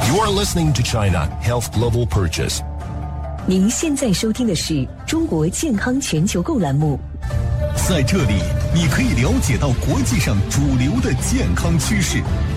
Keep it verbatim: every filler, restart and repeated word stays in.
You are listening to China Health Global Purchase。 您现在收听的是中国健康全球购栏目。 在这里，你可以了解到国际上主流的健康趋势。